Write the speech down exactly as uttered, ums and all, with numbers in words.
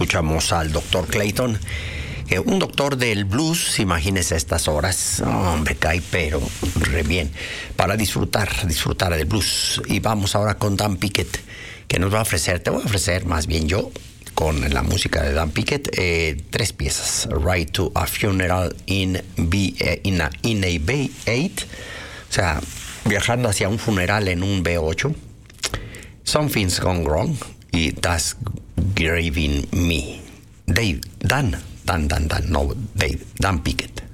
escuchamos al doctor Clayton, eh, un doctor del blues, imagínese estas horas, oh, hombre, cae pero re bien, para disfrutar, disfrutar del blues. Y vamos ahora con Dan Pickett, que nos va a ofrecer, te voy a ofrecer más bien yo, con la música de Dan Pickett, eh, tres piezas. Ride to a Funeral in, B, eh, in, a, in a B ocho, o sea, viajando hacia un funeral en un B ocho. Something's Gone Wrong y That's Grieving Me. Dave, Dan, Dan, Dan, Dan, no, Dave, Dan Pickett.